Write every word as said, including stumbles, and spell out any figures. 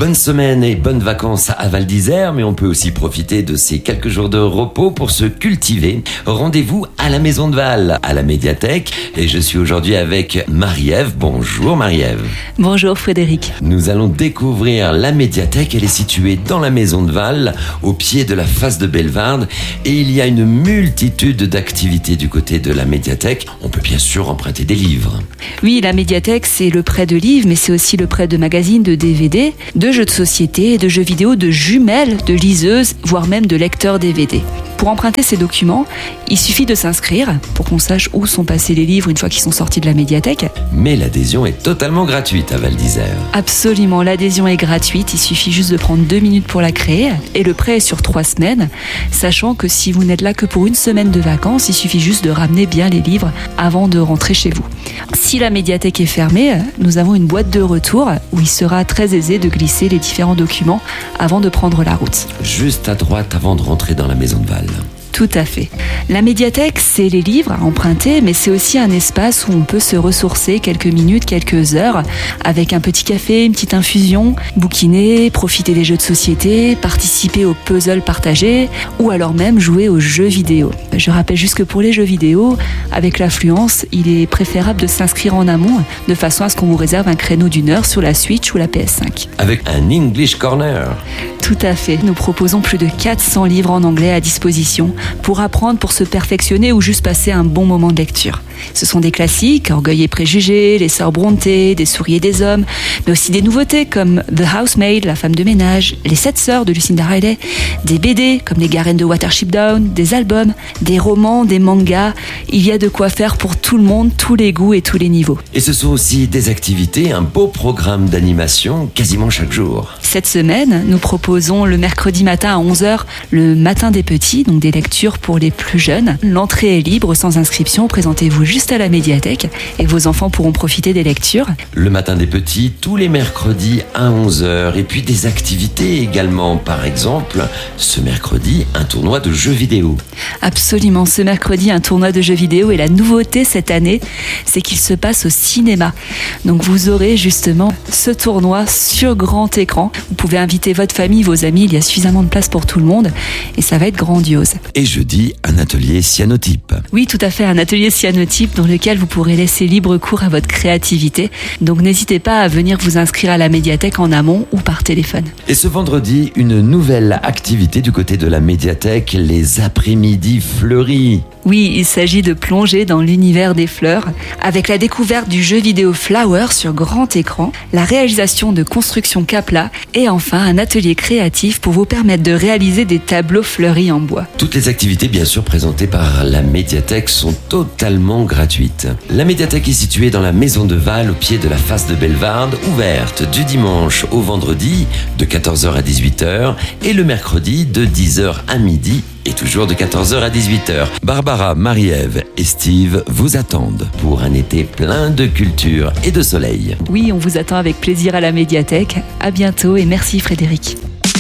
Bonne semaine et bonnes vacances à Val d'Isère, mais on peut aussi profiter de ces quelques jours de repos pour se cultiver. Rendez-vous à la Maison de Val, à la médiathèque, et je suis aujourd'hui avec Marie-Ève. Bonjour Marie-Ève. Bonjour Frédéric. Nous allons découvrir la médiathèque. Elle est située dans la Maison de Val, au pied de la face de Bellewaerde, et il y a une multitude d'activités du côté de la médiathèque. On peut bien sûr emprunter des livres. Oui, la médiathèque, c'est le prêt de livres, mais c'est aussi le prêt de magazines, de D V D, de jeux de société, de jeux vidéo, de jumelles, de liseuses, voire même de lecteurs D V D. Pour emprunter ces documents, il suffit de s'inscrire pour qu'on sache où sont passés les livres une fois qu'ils sont sortis de la médiathèque. Mais l'adhésion est totalement gratuite à Val d'Isère. Absolument, l'adhésion est gratuite, il suffit juste de prendre deux minutes pour la créer et le prêt est sur trois semaines, sachant que si vous n'êtes là que pour une semaine de vacances, il suffit juste de ramener bien les livres avant de rentrer chez vous. Si la médiathèque est fermée, nous avons une boîte de retour où il sera très aisé de glisser les différents documents avant de prendre la route. Juste à droite avant de rentrer dans la Maison de Val. Tout à fait. La médiathèque, c'est les livres à emprunter, mais c'est aussi un espace où on peut se ressourcer quelques minutes, quelques heures, avec un petit café, une petite infusion, bouquiner, profiter des jeux de société, participer aux puzzles partagés, ou alors même jouer aux jeux vidéo. Je rappelle juste que pour les jeux vidéo, avec l'affluence, il est préférable de s'inscrire en amont, de façon à ce qu'on vous réserve un créneau d'une heure sur la Switch ou la P S cinq. Avec un English Corner. Tout à fait. Nous proposons plus de quatre cents livres en anglais à disposition pour apprendre, pour se perfectionner ou juste passer un bon moment de lecture. Ce sont des classiques, Orgueil et préjugés, Les Sœurs Brontë, Des souris et des hommes, mais aussi des nouveautés comme The Housemaid, La femme de ménage, Les sept sœurs de Lucinda Riley, des B D comme Les Garènes de Watership Down, des albums, des romans, des mangas. Il y a de quoi faire pour tout le monde, tous les goûts et tous les niveaux. Et ce sont aussi des activités, un beau programme d'animation quasiment chaque jour. Cette semaine, nous proposons le mercredi matin à onze heures le matin des petits, donc des lectures pour les plus jeunes. L'entrée est libre, sans inscription. Présentez-vous juste à la médiathèque et vos enfants pourront profiter des lectures. Le matin des petits, tous les mercredis à onze heures. Et puis des activités également. Par exemple, ce mercredi, un tournoi de jeux vidéo. Absolument, ce mercredi, un tournoi de jeux vidéo. Et la nouveauté cette année, c'est qu'il se passe au cinéma. Donc vous aurez justement ce tournoi sur grand écran. Vous pouvez inviter votre famille, vos amis. Il y a suffisamment de place pour tout le monde. Et ça va être grandiose. Et jeudi, un atelier cyanotype. Oui, tout à fait, un atelier cyanotype dans lequel vous pourrez laisser libre cours à votre créativité. Donc n'hésitez pas à venir vous inscrire à la médiathèque en amont ou par téléphone. Et ce vendredi, une nouvelle activité du côté de la médiathèque, les après-midi fleuris. Oui, il s'agit de plonger dans l'univers des fleurs avec la découverte du jeu vidéo Flower sur grand écran, la réalisation de constructions Capla et enfin un atelier créatif pour vous permettre de réaliser des tableaux fleuris en bois. Toutes les activités bien sûr présentées par la médiathèque sont totalement gratuites. La médiathèque est située dans la Maison de Val au pied de la face de Bellewaerde, ouverte du dimanche au vendredi de quatorze heures à dix-huit heures et le mercredi de dix heures à midi et toujours de quatorze heures à dix-huit heures. Barbara, Marie-Ève et Steve vous attendent pour un été plein de culture et de soleil. Oui, on vous attend avec plaisir à la médiathèque. À bientôt et merci Frédéric.